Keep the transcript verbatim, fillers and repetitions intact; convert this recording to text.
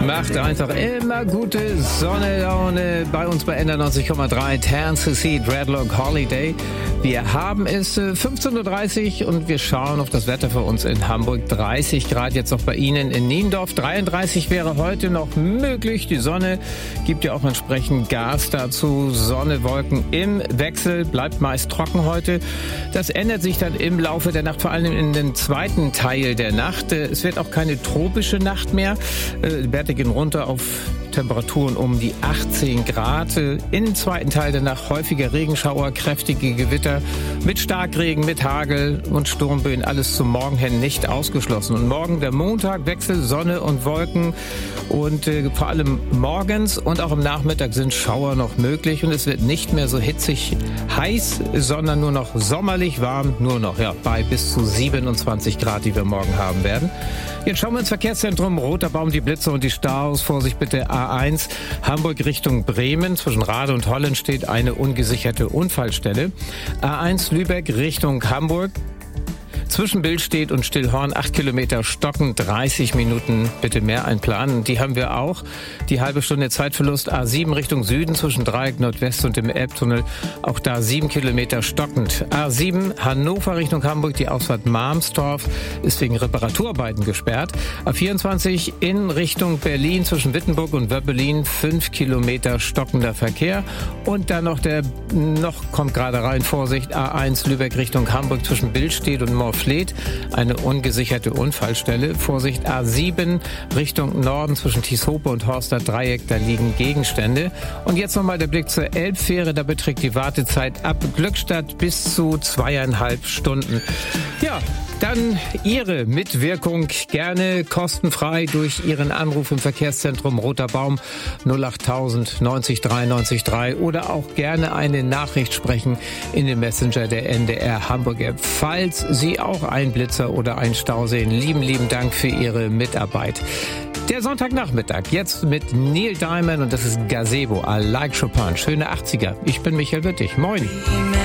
macht einfach immer gute Sonnenlaune bei uns bei N D neunzig Komma drei Tennessee Dreadlock Holiday. Wir haben es äh, fünfzehn Uhr dreißig und wir schauen auf das Wetter für uns in Hamburg. dreißig Grad jetzt auch bei Ihnen in Niendorf. dreiunddreißig wäre heute noch möglich. Die Sonne gibt ja auch entsprechend Gas dazu. Sonne, Wolken im Wechsel, bleibt meist trocken heute. Das ändert sich dann im Laufe der Nacht, vor allem in den zweiten Teil der Nacht. Es wird auch keine tropische Nacht mehr. Die Werte gehen runter auf Temperaturen um die achtzehn Grad. Im zweiten Teil der Nacht häufiger Regenschauer, kräftige Gewitter mit Starkregen, mit Hagel und Sturmböen. Alles zum Morgen hin nicht ausgeschlossen. Und morgen der Montag, Wechsel Sonne und Wolken. Und äh, vor allem morgens und auch am Nachmittag sind Schauer noch möglich. Und es wird nicht mehr so hitzig heiß, sondern nur noch sommerlich warm. Nur noch ja bei bis zu siebenundzwanzig Grad, die wir morgen haben werden. Jetzt schauen wir ins Verkehrszentrum Roter Baum, die Blitze und die Staus. Vorsicht bitte A eins, Hamburg Richtung Bremen. Zwischen Rade und Holland steht eine ungesicherte Unfallstelle. A eins Lübeck Richtung Hamburg. Zwischen Billstedt und Stillhorn acht Kilometer stocken, dreißig Minuten bitte mehr einplanen. Die haben wir auch. Die halbe Stunde Zeitverlust A sieben Richtung Süden zwischen Dreieck Nordwest und dem Elbtunnel. Auch da sieben Kilometer stockend. A sieben Hannover Richtung Hamburg, die Ausfahrt Marmstorf ist wegen Reparaturarbeiten gesperrt. A vierundzwanzig in Richtung Berlin zwischen Wittenburg und Wöppelin fünf Kilometer stockender Verkehr. Und dann noch der, noch kommt gerade rein, Vorsicht, A eins Lübeck Richtung Hamburg zwischen Billstedt und Morfleet. Eine ungesicherte Unfallstelle. Vorsicht A sieben Richtung Norden zwischen Tieshope und Horster Dreieck, da liegen Gegenstände. Und jetzt nochmal der Blick zur Elbfähre, da beträgt die Wartezeit ab Glückstadt bis zu zweieinhalb Stunden. Ja, dann Ihre Mitwirkung gerne kostenfrei durch Ihren Anruf im Verkehrszentrum Roter Baum null achttausend neunzig drei neunzig drei oder auch gerne eine Nachricht sprechen in den Messenger der N D R Hamburg App. Falls Sie auch einen Blitzer oder einen Stau sehen, lieben, lieben Dank für Ihre Mitarbeit. Der Sonntagnachmittag jetzt mit Neil Diamond und das ist Gazebo, I Like Chopin. Schöne achtziger. Ich bin Michael Wittig. Moin.